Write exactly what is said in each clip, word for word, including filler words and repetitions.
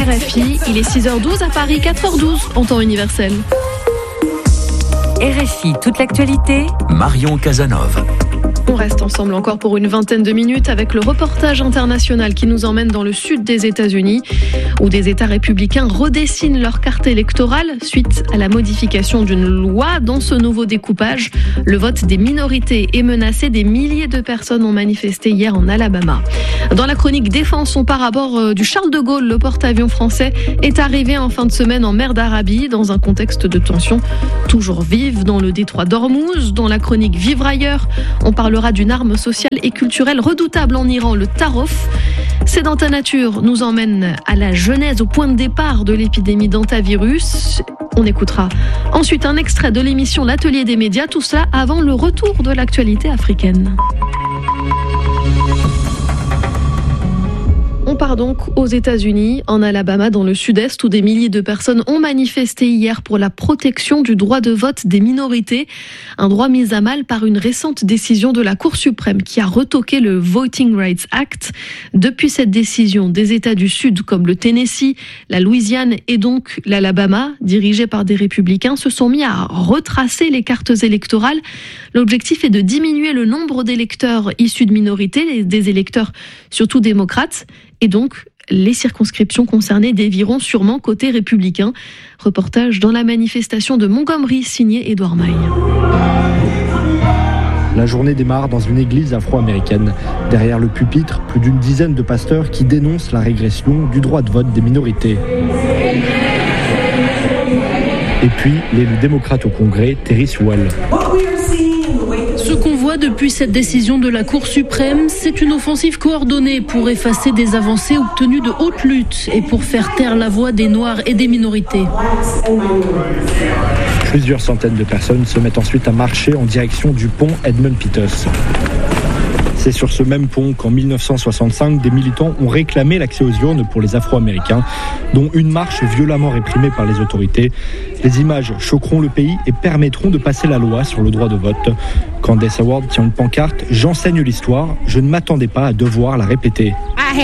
R F I, il est six heures douze à Paris, quatre heures douze en temps universel. R F I, toute l'actualité, Marion Casanova. On reste ensemble encore pour une vingtaine de minutes avec le reportage international qui nous emmène dans le sud des États-Unis où des États républicains redessinent leur carte électorale suite à la modification d'une loi. Dans ce nouveau découpage, le vote des minorités est menacé. Des milliers de personnes ont manifesté hier en Alabama. Dans la chronique défense, on part à bord du Charles de Gaulle. Le porte-avions français est arrivé en fin de semaine en mer d'Arabie dans un contexte de tension toujours vive dans le détroit d'Ormuz. Dans la chronique Vivre ailleurs, on parlera d'une arme sociale et culturelle redoutable en Iran, le Tarof. C'est dans ta nature, nous emmène à la genèse, au point de départ de l'épidémie d'hantavirus. On écoutera ensuite un extrait de l'émission L'Atelier des médias, tout cela avant le retour de l'actualité africaine. On part donc aux États-Unis, en Alabama, dans le sud-est, où des milliers de personnes ont manifesté hier pour la protection du droit de vote des minorités. Un droit mis à mal par une récente décision de la Cour suprême qui a retoqué le Voting Rights Act. Depuis cette décision, des États du Sud comme le Tennessee, la Louisiane et donc l'Alabama, dirigés par des républicains, se sont mis à retracer les cartes électorales. L'objectif est de diminuer le nombre d'électeurs issus de minorités, des électeurs surtout démocrates, et donc les circonscriptions concernées dévieront sûrement côté républicain. Reportage dans la manifestation de Montgomery, signé Édouard Maille. La journée démarre dans une église afro-américaine. Derrière le pupitre, plus d'une dizaine de pasteurs qui dénoncent la régression du droit de vote des minorités. Et puis, l'élu démocrate au Congrès, Terry Sewell. Ce qu'on voit depuis cette décision de la Cour suprême, c'est une offensive coordonnée pour effacer des avancées obtenues de haute lutte et pour faire taire la voix des Noirs et des minorités. Plusieurs centaines de personnes se mettent ensuite à marcher en direction du pont Edmund Pettus. C'est sur ce même pont qu'en mille neuf cent soixante-cinq, des militants ont réclamé l'accès aux urnes pour les Afro-Américains, dont une marche violemment réprimée par les autorités. Les images choqueront le pays et permettront de passer la loi sur le droit de vote. Candace Award tient une pancarte « J'enseigne l'histoire, je ne m'attendais pas à devoir la répéter ».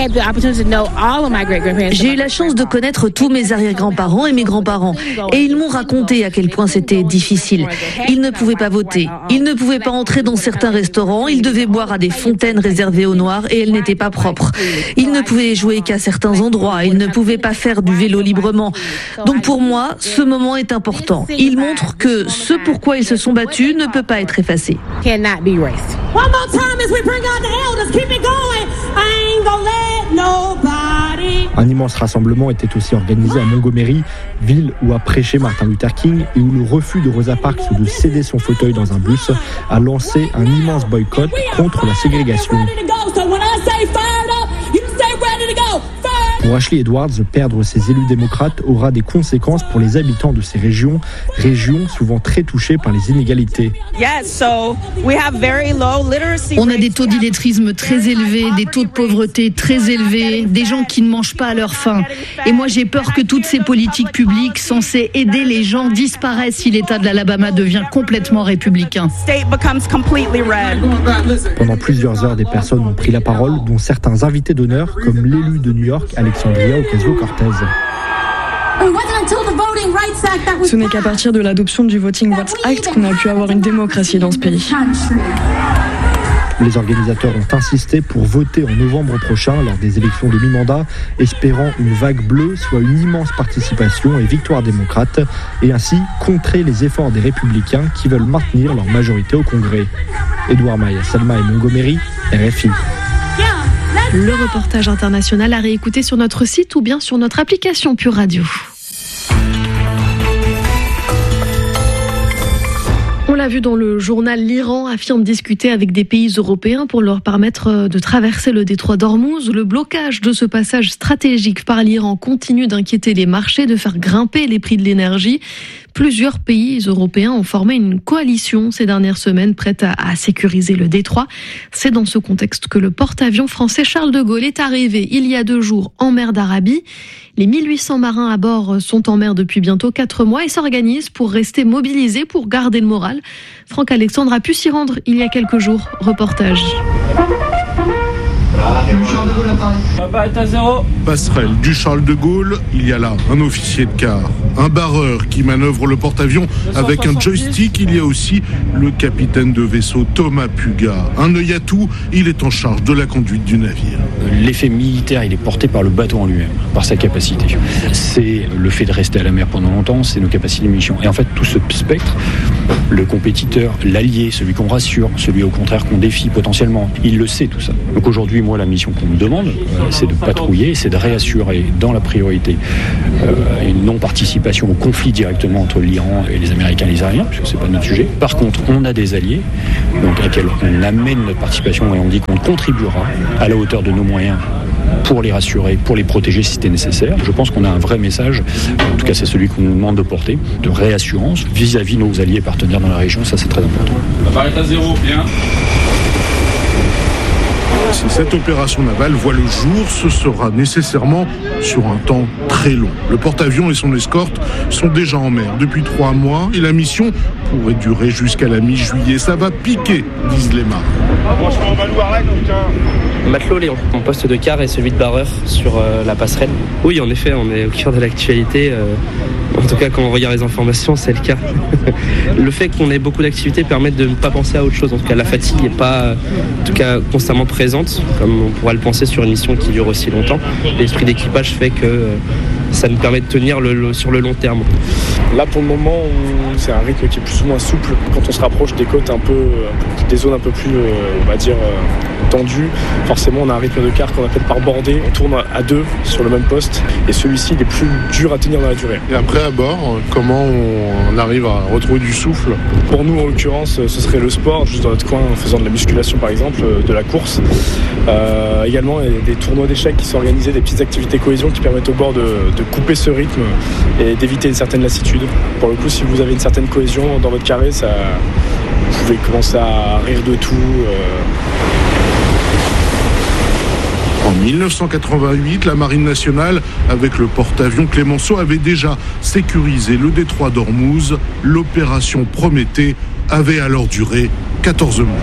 J'ai eu la chance de connaître tous mes arrière-grands-parents et mes grands-parents. Et ils m'ont raconté à quel point c'était difficile. Ils ne pouvaient pas voter. Ils ne pouvaient pas entrer dans certains restaurants. Ils devaient boire à des fontaines réservées aux Noirs et elles n'étaient pas propres. Ils ne pouvaient jouer qu'à certains endroits. Ils ne pouvaient pas faire du vélo librement. Donc pour moi, ce moment est important. Il montre que ce pourquoi ils se sont battus ne peut pas être effacé. Un immense rassemblement était aussi organisé à Montgomery, ville où a prêché Martin Luther King et où le refus de Rosa Parks de céder son fauteuil dans un bus a lancé un immense boycott contre la ségrégation. Pour Ashley Edwards, perdre ses élus démocrates aura des conséquences pour les habitants de ces régions, régions souvent très touchées par les inégalités. On a des taux d'illettrisme très élevés, des taux de pauvreté très élevés, des gens qui ne mangent pas à leur faim. Et moi j'ai peur que toutes ces politiques publiques censées aider les gens disparaissent si l'État de l'Alabama devient complètement républicain. Pendant plusieurs heures, des personnes ont pris la parole, dont certains invités d'honneur, comme l'élu de New York, Alexandria Ocasio-Cortez. Ce n'est qu'à partir de l'adoption du Voting Rights Act qu'on a pu avoir une démocratie dans ce pays. Les organisateurs ont insisté pour voter en novembre prochain lors des élections de mi-mandat, espérant une vague bleue, soit une immense participation et victoire démocrate, et ainsi contrer les efforts des républicains qui veulent maintenir leur majorité au Congrès. Édouard Maille, Selma et Montgomery, R F I. Le reportage international à réécouter sur notre site ou bien sur notre application Pure Radio. On l'a vu dans le journal, l'Iran affirme discuter avec des pays européens pour leur permettre de traverser le détroit d'Ormuz. Le blocage de ce passage stratégique par l'Iran continue d'inquiéter les marchés, de faire grimper les prix de l'énergie. Plusieurs pays européens ont formé une coalition ces dernières semaines prête à, à sécuriser le détroit. C'est dans ce contexte que le porte-avions français Charles de Gaulle est arrivé il y a deux jours en mer d'Arabie. Les mille huit cents marins à bord sont en mer depuis bientôt quatre mois et s'organisent pour rester mobilisés, pour garder le moral. Franck Alexandre a pu s'y rendre il y a quelques jours. Reportage. Passerelle du Charles de Gaulle, il y a là un officier de quart, un barreur qui manœuvre le porte-avions avec un joystick. Il y a aussi le capitaine de vaisseau Thomas Puga. Un œil à tout, il est en charge de la conduite du navire. L'effet militaire, il est porté par le bateau en lui-même, par sa capacité. C'est le fait de rester à la mer pendant longtemps, c'est nos capacités de munitions. Et en fait, tout ce spectre, le compétiteur, l'allié, celui qu'on rassure, celui au contraire qu'on défie potentiellement, il le sait tout ça. Donc aujourd'hui, moi, la mission qu'on me demande, euh, c'est de patrouiller, c'est de réassurer dans la priorité euh, une non-participation au conflit directement entre l'Iran et les Américains et les Iraniens, puisque c'est pas notre sujet. Par contre, on a des alliés, donc à laquelle on amène notre participation et on dit qu'on contribuera à la hauteur de nos moyens pour les rassurer, pour les protéger si c'était nécessaire. Je pense qu'on a un vrai message, en tout cas c'est celui qu'on nous demande de porter, de réassurance vis-à-vis de nos alliés partenaires dans la région, ça c'est très important. Ça paraît à zéro, bien. Si cette opération navale voit le jour, ce sera nécessairement sur un temps très long. Le porte-avions et son escorte sont déjà en mer depuis trois mois et la mission pourrait durer jusqu'à la mi-juillet. Ça va piquer, disent les marins. Franchement, on va le voir là, putain. Matelot Léon, mon poste de quart est celui de barreur sur euh, la passerelle. Oui, en effet, on est au cœur de l'actualité. Euh, en tout cas, quand on regarde les informations, c'est le cas. Le fait qu'on ait beaucoup d'activités permet de ne pas penser à autre chose. En tout cas, la fatigue n'est pas, en tout cas, constamment présente, comme on pourra le penser sur une mission qui dure aussi longtemps. L'esprit d'équipage fait que euh, ça nous permet de tenir le, le, sur le long terme. Là, pour le moment, on, c'est un rythme qui est plus ou moins souple. Quand on se rapproche des côtes un peu, un peu des zones un peu plus, euh, on va dire, euh, tendues, forcément, on a un rythme de quart qu'on appelle par bordée. On tourne à deux sur le même poste, et celui-ci, il est plus dur à tenir dans la durée. Et après, à bord, comment on arrive à retrouver du souffle? Pour nous, en l'occurrence, ce serait le sport, juste dans notre coin, en faisant de la musculation, par exemple, de la course. Euh, également, il y a des tournois d'échecs qui sont organisés, des petites activités cohésion qui permettent au bord de, de couper ce rythme et d'éviter une certaine lassitude. Pour le coup, si vous avez une certaine cohésion dans votre carré, ça, vous pouvez commencer à rire de tout. Euh... En dix-neuf cent quatre-vingt-huit, la Marine nationale, avec le porte-avions Clémenceau, avait déjà sécurisé le détroit d'Ormuz. L'opération Prométhée avait alors duré quatorze mois.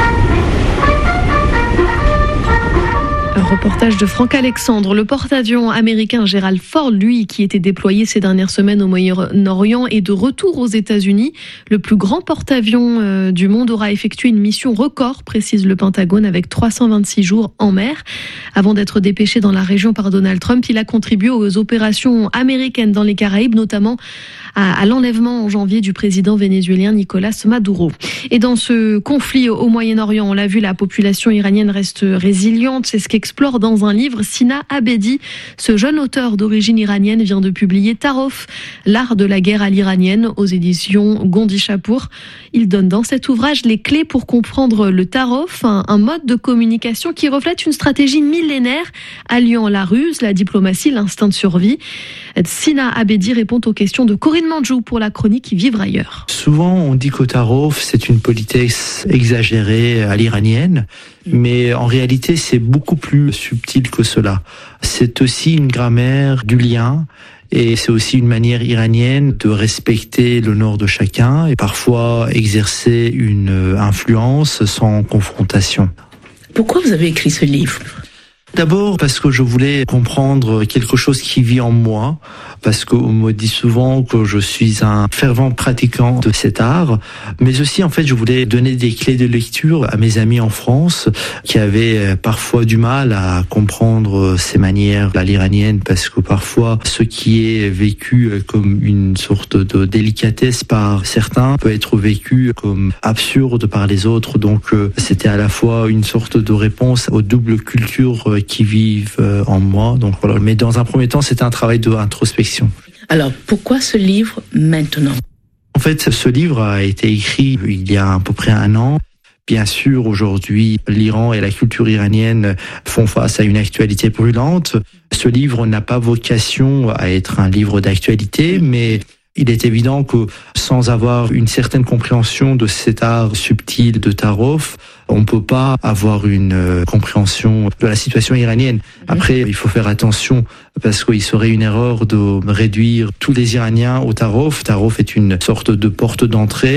Un reportage de Franck Alexandre. Le porte-avions américain Gerald Ford, lui, qui était déployé ces dernières semaines au Moyen-Orient, est de retour aux États-Unis. Le plus grand porte-avions euh, du monde aura effectué une mission record, précise le Pentagone, avec trois cent vingt-six jours en mer. Avant d'être dépêché dans la région par Donald Trump, il a contribué aux opérations américaines dans les Caraïbes, notamment à, à l'enlèvement en janvier du président vénézuélien Nicolas Maduro. Et dans ce conflit au Moyen-Orient, on l'a vu, la population iranienne reste résiliente. C'est ce qu'explore dans un livre Sina Abedi. Ce jeune auteur d'origine iranienne vient de publier Tarof, l'art de la guerre à l'iranienne, aux éditions Gondi-Chapour. Il donne dans cet ouvrage les clés pour comprendre le Tarof, un, un mode de communication qui reflète une stratégie millénaire alliant la ruse, la diplomatie, l'instinct de survie. Sina Abedi répond aux questions de Corinne Mandjou pour la chronique Vivre ailleurs. Souvent, on dit qu'au Tarof, c'est une politesse exagérée à l'iranienne, mais en réalité, c'est beaucoup plus subtil que cela. C'est aussi une grammaire du lien, et c'est aussi une manière iranienne de respecter l'honneur de chacun et parfois exercer une influence sans confrontation. Pourquoi vous avez écrit ce livre ? D'abord parce que je voulais comprendre quelque chose qui vit en moi, parce qu'on me dit souvent que je suis un fervent pratiquant de cet art, mais aussi en fait je voulais donner des clés de lecture à mes amis en France qui avaient parfois du mal à comprendre ces manières à l'iranienne, parce que parfois ce qui est vécu comme une sorte de délicatesse par certains peut être vécu comme absurde par les autres, donc c'était à la fois une sorte de réponse aux doubles cultures qui vivent en moi. Donc voilà. Mais dans un premier temps, c'était un travail d'introspection. Alors, pourquoi ce livre maintenant ? En fait, ce livre a été écrit il y a à peu près un an. Bien sûr, aujourd'hui, l'Iran et la culture iranienne font face à une actualité brûlante. Ce livre n'a pas vocation à être un livre d'actualité, mais il est évident que sans avoir une certaine compréhension de cet art subtil de Tarof, on ne peut pas avoir une compréhension de la situation iranienne. Après, il faut faire attention parce qu'il serait une erreur de réduire tous les Iraniens au Tarof. Tarof est une sorte de porte d'entrée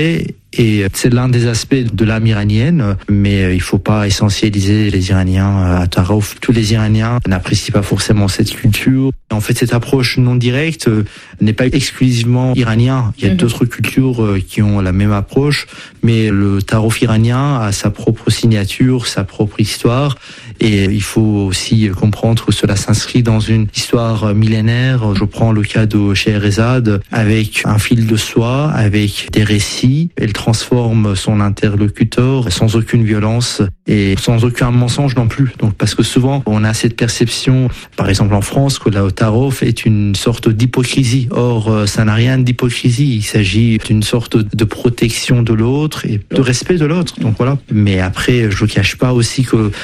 Et c'est l'un des aspects de l'âme iranienne, mais il faut pas essentialiser les Iraniens à Tarof. Tous les Iraniens n'apprécient pas forcément cette culture. En fait, cette approche non directe n'est pas exclusivement iranienne. Il y a mmh. d'autres cultures qui ont la même approche, mais le Tarof iranien a sa propre signature, sa propre histoire. Et il faut aussi comprendre que cela s'inscrit dans une histoire millénaire. Je prends le cas de Scheherazade, avec un fil de soie, avec des récits. Elle transforme son interlocuteur sans aucune violence et sans aucun mensonge non plus. Donc, parce que souvent, on a cette perception, par exemple en France, que la Tarof est une sorte d'hypocrisie. Or, ça n'a rien d'hypocrisie. Il s'agit d'une sorte de protection de l'autre et de respect de l'autre. Donc voilà. Mais après, je ne cache pas aussi que